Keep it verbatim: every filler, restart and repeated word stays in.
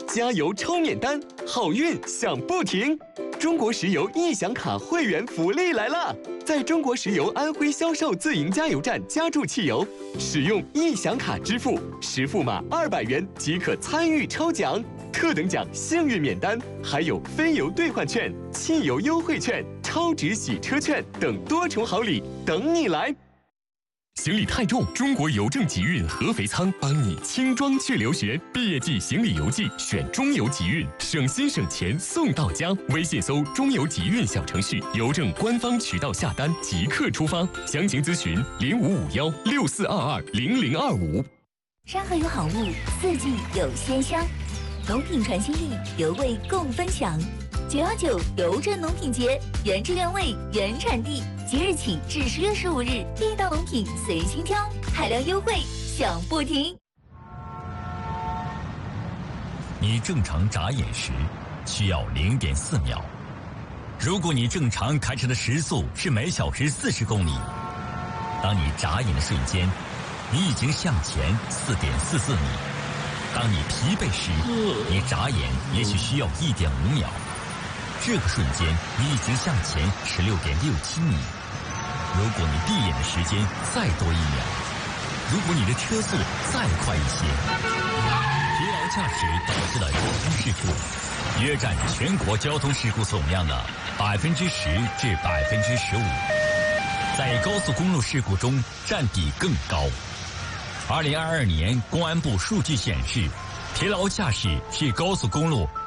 加油抽免单，好运享不停。中国石油易享卡会员福利来了！在中国石油安徽销售自营加油站加注汽油，使用易享卡支付，实付码二百元即可参与抽奖。特等奖幸运免单，还有飞油兑换券、汽油优惠券、超值洗车券等多重好礼等你来。行李太重，中国邮政集运合肥仓帮你轻装去留学。毕业季行李邮寄选中邮集运，省心省钱送到家。微信搜中邮集运小程序，邮政官方渠道下单即刻出发。详情咨询零五五幺六四二二零零二五。 山河有好物，四季有鲜香，农品传心意，油味共分享。九幺九邮政农品节，原汁原味，原产地。即日起至十月十五日，地道农品随心挑，海量优惠享不停。 你正常眨眼时需要零点四秒，如果你正常开车的时速是每小时四十公里，当你眨眼的瞬间，你已经向前四点四四米。当你疲惫时，你眨眼也许需要一点五秒。这个瞬间，你已经向前十六点六七米。如果你闭眼的时间再多一秒，如果你的车速再快一些，疲劳驾驶导致的交通事故约占全国交通事故总量的百分之十至百分之十五，在高速公路事故中占比更高。二零二二年公安部数据显示，疲劳驾驶是高速公路